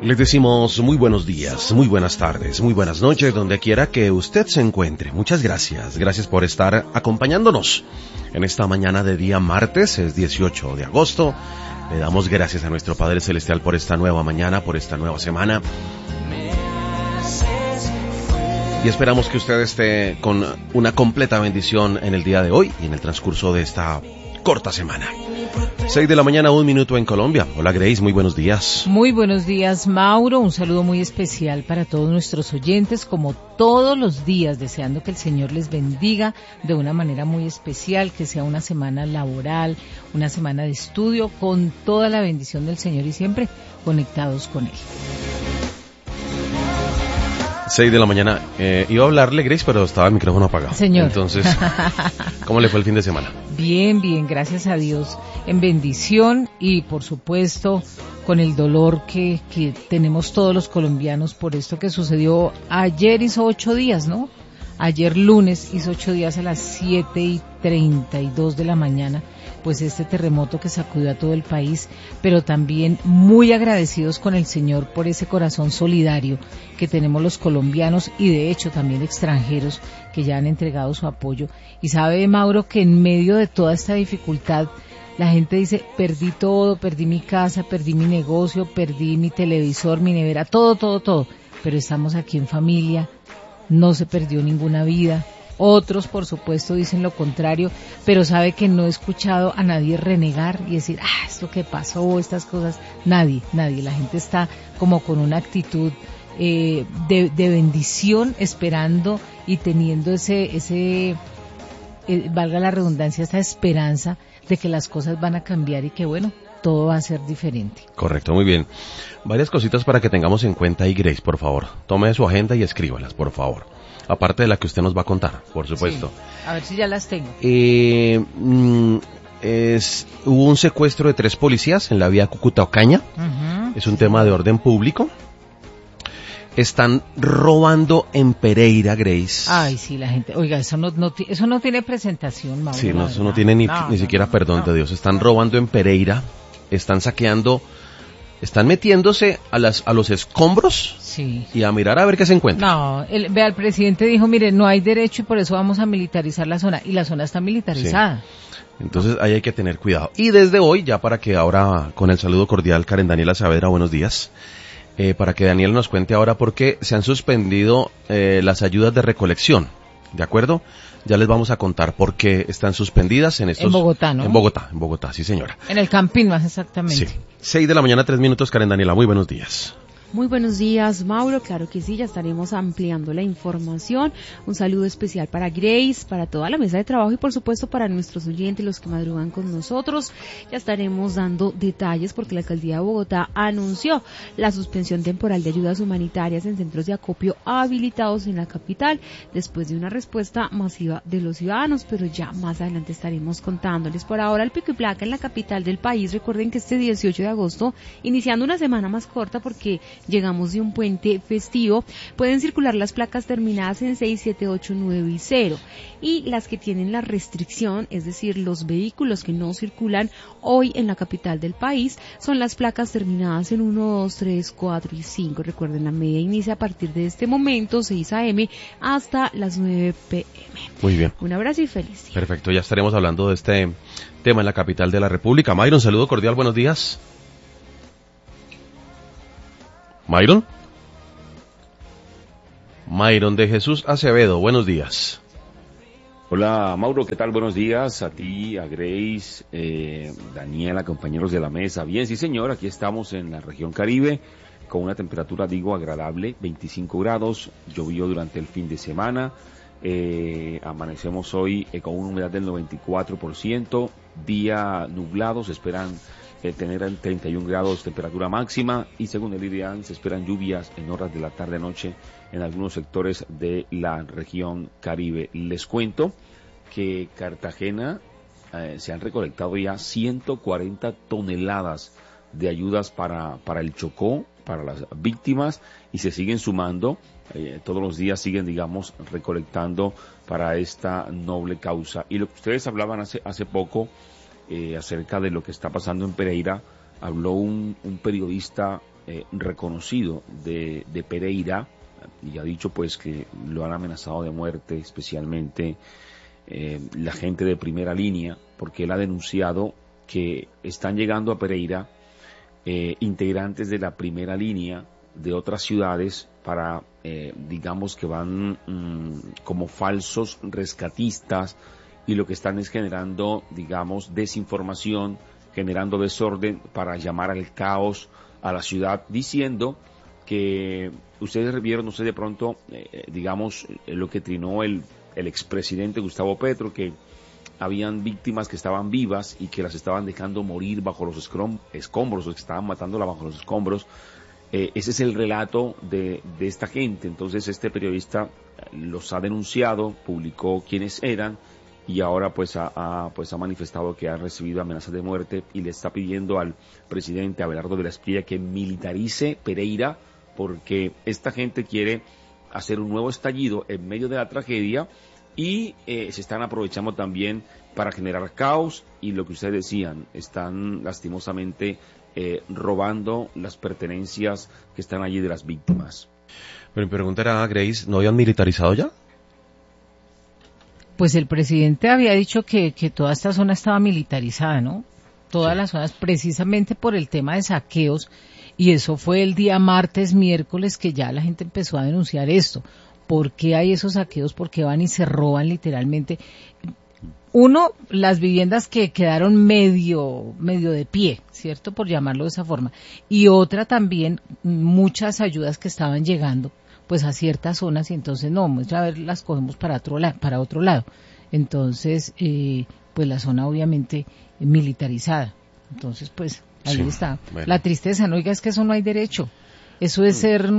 Les decimos muy buenos días, muy buenas tardes, muy buenas noches, donde quiera que usted se encuentre. Muchas gracias. Gracias por estar acompañándonos en esta mañana de día martes, es 18 de agosto. Le damos gracias a nuestro Padre Celestial por esta nueva mañana, por esta nueva semana. Y esperamos que usted esté con una completa bendición en el día de hoy y en el transcurso de esta corta semana. 6 de la mañana, 1 minuto en Colombia. Hola Grace, muy buenos días. Muy buenos días, Mauro. Un saludo muy especial para todos nuestros oyentes, como todos los días, deseando que el Señor les bendiga de una manera muy especial, que sea una semana laboral, una semana de estudio, con toda la bendición del Señor y siempre conectados con Él. 6 de la mañana. Iba a hablarle, Grace, pero estaba el micrófono apagado. Señor. Entonces, ¿cómo le fue el fin de semana? Bien, bien, gracias a Dios, en bendición y, por supuesto, con el dolor que tenemos todos los colombianos por esto que sucedió ayer. Hizo 8 días, ¿no? Ayer lunes hizo 8 días a las 7:32 de la mañana, pues este terremoto que sacudió a todo el país, pero también muy agradecidos con el Señor por ese corazón solidario que tenemos los colombianos y de hecho también extranjeros que ya han entregado su apoyo. Y sabe, Mauro, que en medio de toda esta dificultad la gente dice, perdí todo, perdí mi casa, perdí mi negocio, perdí mi televisor, mi nevera, todo, pero estamos aquí en familia, no se perdió ninguna vida. Otros, por supuesto, dicen lo contrario, pero sabe que no he escuchado a nadie renegar y decir, esto que pasó, estas cosas, nadie, la gente está como con una actitud de bendición, esperando y teniendo valga la redundancia, esa esperanza de que las cosas van a cambiar y que bueno, todo va a ser diferente. Correcto, muy bien. Varias cositas para que tengamos en cuenta ahí, Grace, por favor. Tome su agenda y escríbalas, por favor. Aparte de la que usted nos va a contar, por supuesto. Sí, a ver si ya las tengo. Hubo un secuestro de 3 policías en la vía Cúcuta-Ocaña. Uh-huh. Es un tema de orden público. Están robando en Pereira, Grace. Ay, sí, la gente, oiga, eso no tiene presentación, Mauro. Sí, no, eso no tiene ni siquiera perdón de Dios. Están robando en Pereira, están saqueando, están metiéndose a los escombros, sí, y a mirar a ver qué se encuentra. No, el presidente dijo, mire, no hay derecho y por eso vamos a militarizar la zona, y la zona está militarizada. Sí. Entonces ahí hay que tener cuidado. Y desde hoy, ya para que ahora, con el saludo cordial, Karen Daniela Saavedra, buenos días. Para que Daniel nos cuente ahora por qué se han suspendido las ayudas de recolección, ¿de acuerdo? Ya les vamos a contar por qué están suspendidas en estos... En Bogotá, ¿no? En Bogotá, sí señora. En el Campín más exactamente. Sí. 6 de la mañana, 3 minutos, Karen Daniela, muy buenos días. Muy buenos días, Mauro. Claro que sí, ya estaremos ampliando la información. Un saludo especial para Grace, para toda la mesa de trabajo y por supuesto para nuestros oyentes, los que madrugan con nosotros. Ya estaremos dando detalles porque la Alcaldía de Bogotá anunció la suspensión temporal de ayudas humanitarias en centros de acopio habilitados en la capital después de una respuesta masiva de los ciudadanos, pero ya más adelante estaremos contándoles. Por ahora, el pico y placa en la capital del país. Recuerden que este 18 de agosto, iniciando una semana más corta porque llegamos de un puente festivo, pueden circular las placas terminadas en 6, 7, 8, 9 y 0. Y las que tienen la restricción, es decir, los vehículos que no circulan hoy en la capital del país, son las placas terminadas en 1, 2, 3, 4 y 5. Recuerden, la media inicia a partir de este momento, 6 a.m. hasta las 9 p.m. Muy bien. Un abrazo y feliz día. Perfecto, ya estaremos hablando de este tema en la capital de la República. Mayron, saludo cordial, buenos días. Mayron de Jesús Acevedo, buenos días. Hola Mauro, ¿qué tal? Buenos días a ti, a Grace, Daniela, compañeros de la mesa. Bien, sí señor, aquí estamos en la región Caribe con una temperatura, agradable, 25 grados, llovió durante el fin de semana, amanecemos hoy con una humedad del 94%, día nublado, se esperan tener 31 grados temperatura máxima y según el IDEAN se esperan lluvias en horas de la tarde-noche en algunos sectores de la región Caribe. Les cuento que Cartagena se han recolectado ya 140 toneladas de ayudas para el Chocó, para las víctimas, y se siguen sumando, todos los días siguen, recolectando para esta noble causa. Y lo que ustedes hablaban hace poco, acerca de lo que está pasando en Pereira, habló un periodista reconocido de Pereira, y ha dicho pues que lo han amenazado de muerte, especialmente la gente de primera línea, porque él ha denunciado que están llegando a Pereira integrantes de la primera línea de otras ciudades para, digamos que van como falsos rescatistas, y lo que están es generando, digamos, desinformación, generando desorden para llamar al caos a la ciudad, diciendo que ustedes vieron, no sé, de pronto, digamos, lo que trinó el expresidente Gustavo Petro, que habían víctimas que estaban vivas y que las estaban dejando morir bajo los escombros, o que estaban matándolas bajo los escombros. Ese es el relato de esta gente. Entonces este periodista los ha denunciado, publicó quiénes eran, y ahora pues ha manifestado que ha recibido amenazas de muerte, y le está pidiendo al presidente Abelardo de la Espriella que militarice Pereira, porque esta gente quiere hacer un nuevo estallido en medio de la tragedia, y se están aprovechando también para generar caos, y lo que ustedes decían, están lastimosamente robando las pertenencias que están allí de las víctimas. Pero mi pregunta era, Grace, ¿no habían militarizado ya? Pues el presidente había dicho que toda esta zona estaba militarizada, ¿no? Todas las zonas, precisamente por el tema de saqueos, y eso fue el día martes, miércoles, que ya la gente empezó a denunciar esto. ¿Por qué hay esos saqueos? ¿Por qué van y se roban literalmente? Uno, las viviendas que quedaron medio de pie, ¿cierto? Por llamarlo de esa forma. Y otra también, muchas ayudas que estaban llegando pues a ciertas zonas, y entonces no, a ver, las cogemos para otro lado. Entonces, pues la zona obviamente militarizada. Entonces, pues ahí sí, está. Bueno. La tristeza, no oiga, es que eso no hay derecho. Eso es ser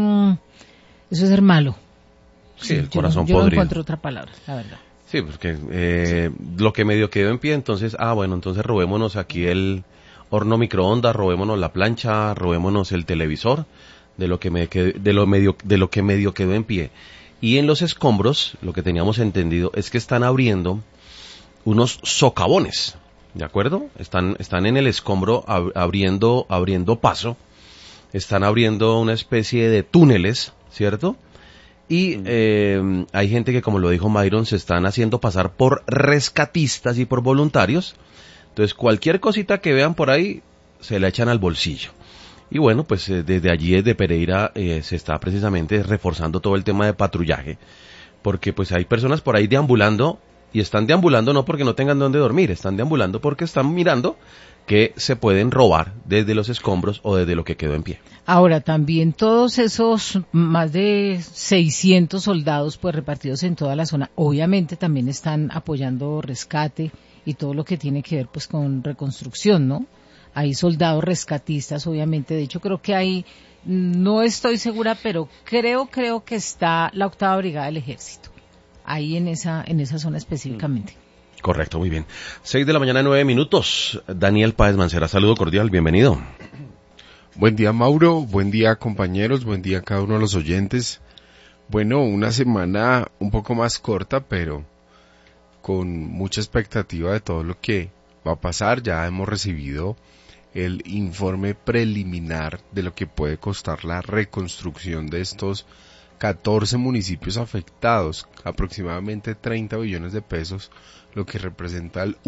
malo. Sí, el corazón podrido. Yo no encuentro otra palabra, la verdad. Sí, porque lo que medio quedó en pie, entonces, entonces robémonos aquí el horno microondas, robémonos la plancha, robémonos el televisor, de lo que medio quedó en pie. Y en los escombros, lo que teníamos entendido es que están abriendo unos socavones, ¿de acuerdo? Están en el escombro abriendo paso, están abriendo una especie de túneles, ¿cierto? Y hay gente que, como lo dijo Myron, se están haciendo pasar por rescatistas y por voluntarios. Entonces, cualquier cosita que vean por ahí, se la echan al bolsillo. Y bueno, pues desde allí, desde Pereira, se está precisamente reforzando todo el tema de patrullaje, porque pues hay personas por ahí deambulando, y están deambulando no porque no tengan dónde dormir, están deambulando porque están mirando que se pueden robar desde los escombros o desde lo que quedó en pie. Ahora, también todos esos más de 600 soldados pues repartidos en toda la zona, obviamente también están apoyando rescate y todo lo que tiene que ver pues con reconstrucción, ¿no? Hay soldados rescatistas, obviamente. De hecho, creo que hay, no estoy segura, pero creo que está la 8ª Brigada del Ejército, ahí en esa zona específicamente. Correcto, muy bien. 6:09 a.m. Daniel Páez Mancera, saludo cordial, bienvenido. Buen día, Mauro, buen día, compañeros, buen día a cada uno de los oyentes. Bueno, una semana un poco más corta, pero con mucha expectativa de todo lo que va a pasar. Ya hemos recibido el informe preliminar de lo que puede costar la reconstrucción de estos 14 municipios afectados, aproximadamente 30 billones de pesos, lo que representa el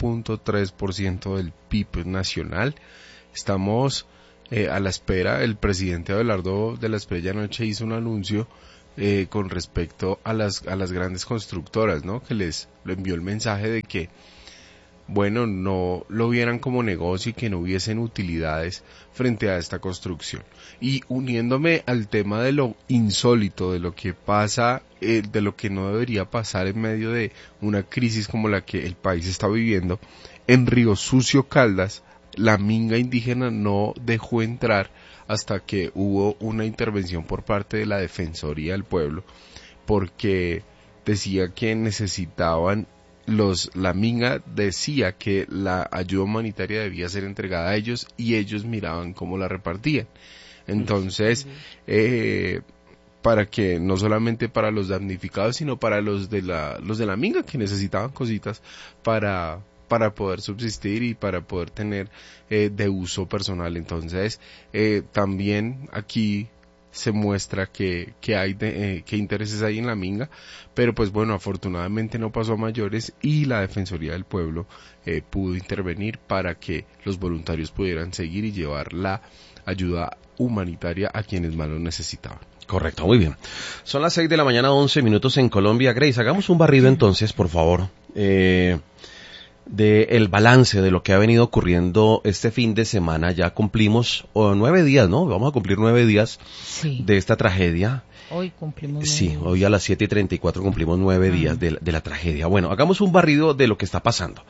1.3% del PIB nacional. Estamos a la espera. El presidente Abelardo de la Espriella anoche hizo un anuncio con respecto a las grandes constructoras, ¿no? Que les envió el mensaje de que bueno, no lo vieran como negocio y que no hubiesen utilidades frente a esta construcción. Y uniéndome al tema de lo insólito, de lo que pasa, de lo que no debería pasar en medio de una crisis como la que el país está viviendo, en Río Sucio, Caldas, la minga indígena no dejó entrar hasta que hubo una intervención por parte de la Defensoría del Pueblo, porque decía que necesitaban la minga decía que la ayuda humanitaria debía ser entregada a ellos y ellos miraban cómo la repartían. Entonces, para que no solamente para los damnificados, sino para los de la minga que necesitaban cositas para para poder subsistir y para poder tener de uso personal. Entonces, también aquí se muestra que hay que intereses hay en la minga, pero pues bueno, afortunadamente no pasó a mayores y la Defensoría del Pueblo pudo intervenir para que los voluntarios pudieran seguir y llevar la ayuda humanitaria a quienes más lo necesitaban. Correcto, muy bien. Son las 6 de la mañana, 11 minutos en Colombia. Grace, hagamos un barrido entonces, por favor, de el balance de lo que ha venido ocurriendo este fin de semana. Ya cumplimos 9 días, ¿no? Vamos a cumplir 9 días de esta tragedia. Hoy cumplimos. Sí, hoy a las 7:34 cumplimos 9 días de la tragedia. Bueno, hagamos un barrido de lo que está pasando.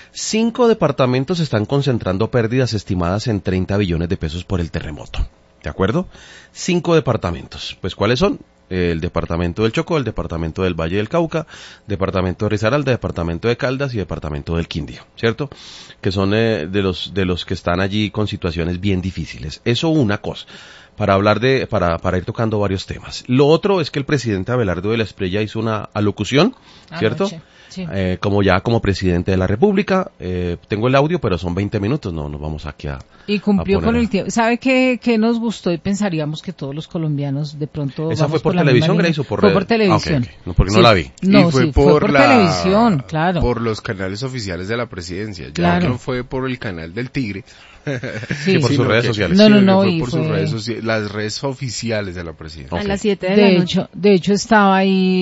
5 departamentos están concentrando pérdidas estimadas en 30 billones de pesos por el terremoto. ¿De acuerdo? 5 departamentos. Pues, ¿cuáles son? El departamento del Chocó, el departamento del Valle del Cauca, departamento de Risaralda, departamento de Caldas y departamento del Quindío, ¿cierto? Que son de los que están allí con situaciones bien difíciles. Eso una cosa, para ir tocando varios temas. Lo otro es que el presidente Abelardo de la Espriella hizo una alocución, ¿cierto? Anoche. Sí. Como presidente de la República. Tengo el audio, pero son 20 minutos, no nos vamos aquí a... Y cumplió con el tiempo. ¿Sabe qué nos gustó? Y pensaríamos que todos los colombianos de pronto... ¿Esa fue por televisión, Grace, o por red? Fue por televisión. Okay. No, porque no la vi. No, y fue fue por televisión, claro. Por los canales oficiales de la presidencia. Ya claro. no fue por el canal del Tigre. Sí, por sus redes sociales. No, fue por sus redes sociales, las redes oficiales de la presidencia. A las 7 de la noche. De hecho estaba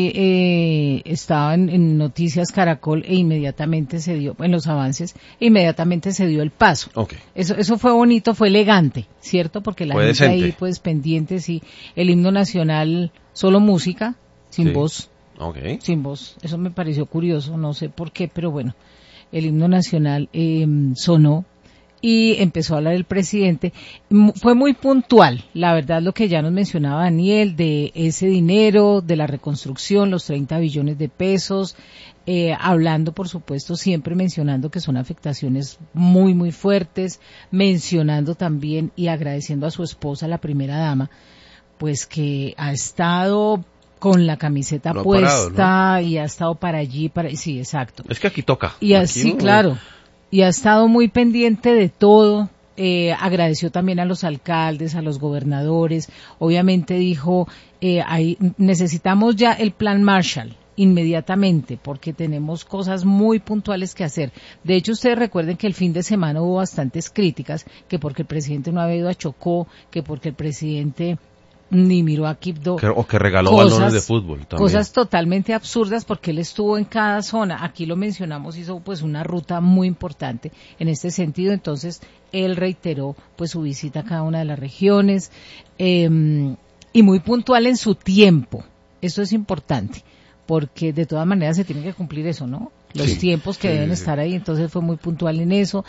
ahí, estaba en Noticias Caracol e inmediatamente se dio, en los avances, inmediatamente se dio el paso. Okay. Eso fue bonito, fue elegante, ¿cierto? Porque la gente decente. Ahí pues pendientes y el himno nacional, solo música, sin voz. Okay. Sin voz. Eso me pareció curioso, no sé por qué, pero bueno, el himno nacional sonó. Y empezó a hablar el presidente. Fue muy puntual, la verdad, lo que ya nos mencionaba Daniel, de ese dinero, de la reconstrucción, los 30 billones de pesos, hablando, por supuesto, siempre mencionando que son afectaciones muy, muy fuertes, mencionando también y agradeciendo a su esposa, la primera dama, pues que ha estado con la camiseta puesta parado, ¿no? Y ha estado para allí, sí, exacto. Es que aquí toca. Y así, claro. Y ha estado muy pendiente de todo, agradeció también a los alcaldes, a los gobernadores, obviamente dijo, ahí necesitamos ya el plan Marshall inmediatamente, porque tenemos cosas muy puntuales que hacer. De hecho, ustedes recuerden que el fin de semana hubo bastantes críticas, que porque el presidente no había ido a Chocó, que porque el presidente ni miró a Quibdó. O que regaló balones de fútbol también. Cosas totalmente absurdas porque él estuvo en cada zona. Aquí lo mencionamos, hizo pues una ruta muy importante en este sentido. Entonces, él reiteró pues su visita a cada una de las regiones y muy puntual en su tiempo. Esto es importante porque de todas maneras se tiene que cumplir eso, ¿no? Los tiempos que deben estar ahí, entonces fue muy puntual en eso,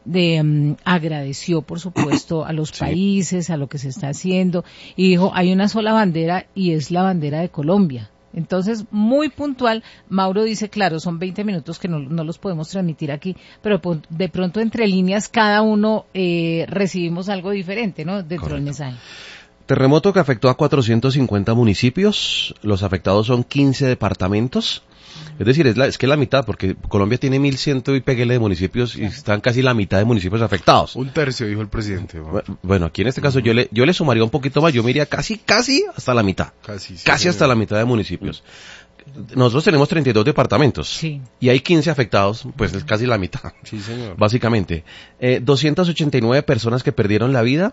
agradeció por supuesto a los países, a lo que se está haciendo, y dijo, hay una sola bandera y es la bandera de Colombia. Entonces, muy puntual, Mauro dice, claro, son 20 minutos que no los podemos transmitir aquí, pero de pronto entre líneas cada uno recibimos algo diferente, ¿no? Dentro del mensaje. Terremoto que afectó a 450 municipios, los afectados son 15 departamentos. Es decir, es que la mitad, porque Colombia tiene 1.100 y peguele de municipios y están casi la mitad de municipios afectados. Un tercio, dijo el presidente. Bueno, aquí en este caso yo le sumaría un poquito más, yo me iría casi hasta la mitad. Casi hasta la mitad de municipios. Nosotros tenemos 32 departamentos y hay 15 afectados, pues es casi la mitad. Sí, señor. Básicamente. 289 personas que perdieron la vida,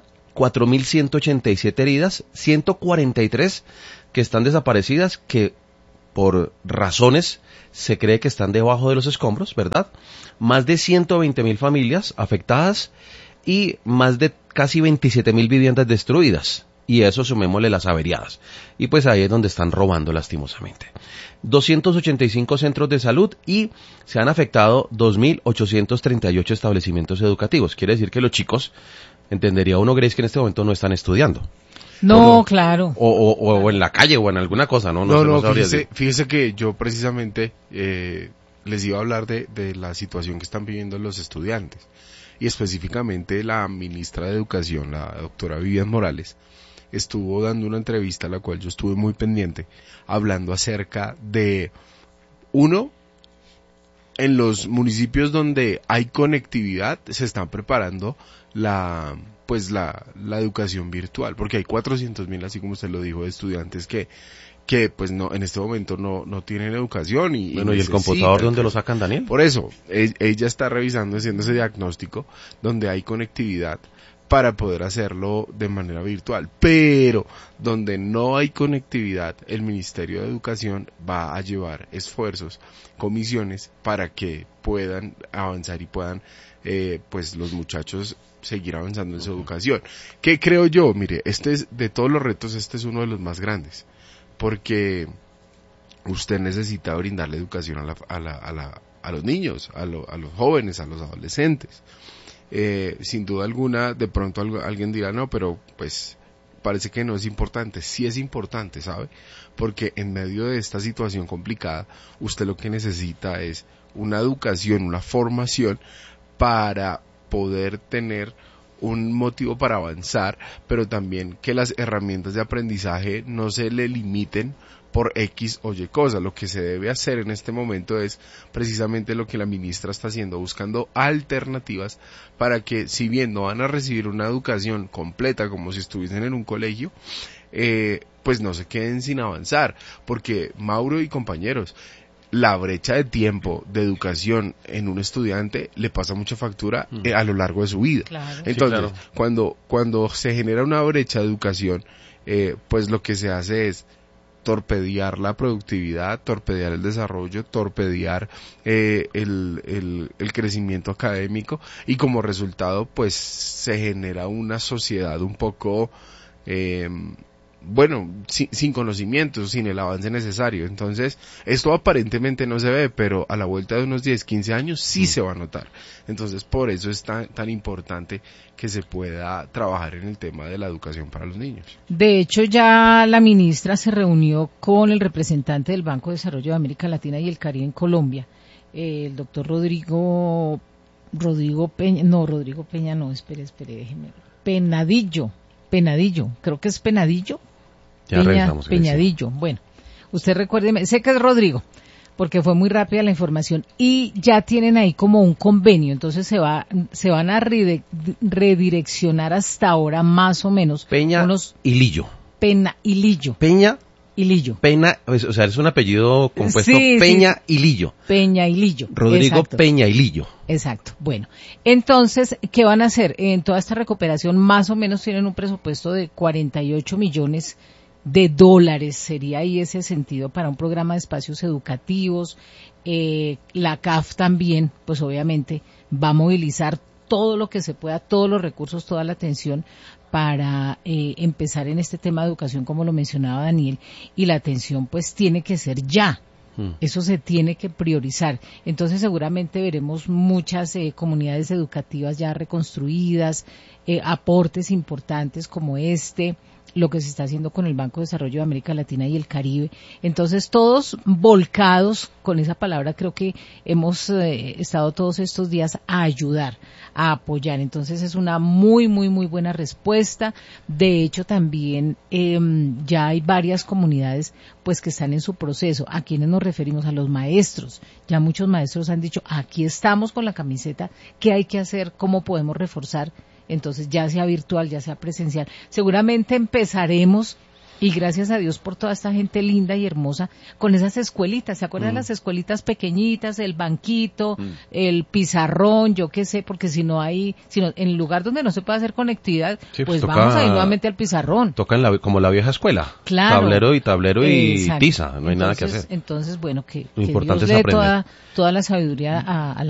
4.187 heridas, 143 que están desaparecidas, que por razones se cree que están debajo de los escombros, ¿verdad? Más de 120.000 familias afectadas y más de casi 27.000 viviendas destruidas. Y eso sumémosle las averiadas. Y pues ahí es donde están robando lastimosamente. 285 centros de salud y se han afectado 2.838 establecimientos educativos. Quiere decir que los chicos, entendería uno, Grace, que en este momento no están estudiando. No, claro. O en la calle o en alguna cosa, ¿no? No, fíjese que yo precisamente les iba a hablar de la situación que están viviendo los estudiantes. Y específicamente la ministra de Educación, la doctora Vivian Morales, estuvo dando una entrevista a la cual yo estuve muy pendiente, hablando acerca de, uno, en los municipios donde hay conectividad se están preparando la educación virtual, porque hay 400.000, así como usted lo dijo, de estudiantes que pues no, en este momento no tienen educación y bueno, ¿y el computador dónde lo sacan, Daniel? Por eso, ella está revisando, haciendo ese diagnóstico donde hay conectividad para poder hacerlo de manera virtual, pero donde no hay conectividad, el Ministerio de Educación va a llevar esfuerzos, comisiones, para que puedan avanzar y puedan, pues los muchachos seguir avanzando en su educación. ¿Qué creo yo? Mire, de todos los retos, este es uno de los más grandes, porque usted necesita brindarle educación a los niños, a los jóvenes, a los adolescentes. Sin duda alguna, de pronto alguien dirá, no, pero pues parece que no es importante. Sí es importante, ¿sabe? Porque en medio de esta situación complicada, usted lo que necesita es una educación, una formación para poder tener un motivo para avanzar, pero también que las herramientas de aprendizaje no se le limiten por X o Y cosa. Lo que se debe hacer en este momento es precisamente lo que la ministra está haciendo, buscando alternativas para que, si bien no van a recibir una educación completa como si estuviesen en un colegio, pues no se queden sin avanzar, porque Mauro y compañeros, la brecha de tiempo de educación en un estudiante le pasa mucha factura a lo largo de su vida. Claro. Entonces, sí, claro. cuando se genera una brecha de educación, pues lo que se hace es torpedear la productividad, torpedear el desarrollo, torpedear el crecimiento académico, y como resultado pues se genera una sociedad un poco sin conocimientos, sin el avance necesario. Entonces, esto aparentemente no se ve, pero a la vuelta de unos 10, 15 años sí se va a notar. Entonces, por eso es tan importante que se pueda trabajar en el tema de la educación para los niños. De hecho, ya la ministra se reunió con el representante del Banco de Desarrollo de América Latina y el Caribe en Colombia, el doctor Rodrigo Peña, déjeme, Penadillo, creo que es Penadillo. Peñadillo, bueno, usted recuérdeme, sé que es Rodrigo, porque fue muy rápida la información, y ya tienen ahí como un convenio, entonces se van a redireccionar hasta ahora más o menos Peña y Lillo. Pena y Lillo. Peña y Lillo. Pena, o sea, es un apellido compuesto, sí, Peña y Lillo. Peña y Lillo. Rodrigo Exacto. Peña y Lillo. Exacto. Bueno, entonces, ¿qué van a hacer? En toda esta recuperación más o menos tienen un presupuesto de 48 millones de dólares, sería ahí ese sentido, para un programa de espacios educativos. La CAF también, pues obviamente, va a movilizar todo lo que se pueda, todos los recursos, toda la atención para empezar en este tema de educación, como lo mencionaba Daniel, y la atención pues tiene que ser ya. Eso se tiene que priorizar. Entonces seguramente veremos muchas comunidades educativas ya reconstruidas, aportes importantes como lo que se está haciendo con el Banco de Desarrollo de América Latina y el Caribe. Entonces todos volcados, con esa palabra creo que hemos estado todos estos días a ayudar, a apoyar. Entonces es una muy, muy, muy buena respuesta. De hecho también ya hay varias comunidades pues que están en su proceso. ¿A quienes nos referimos? A los maestros. Ya muchos maestros han dicho, aquí estamos con la camiseta, ¿qué hay que hacer? ¿Cómo podemos reforzar? Entonces, ya sea virtual, ya sea presencial, seguramente empezaremos, y gracias a Dios por toda esta gente linda y hermosa, con esas escuelitas. ¿Se acuerdan de las escuelitas pequeñitas, el banquito, el pizarrón, yo qué sé? Porque si no en el lugar donde no se puede hacer conectividad, sí, pues vamos a ir nuevamente al pizarrón. Toca como la vieja escuela. Claro. Tablero y Exacto. tiza, no hay nada que hacer. Entonces, bueno, que Lo importante Dios es dé aprender. toda la sabiduría a la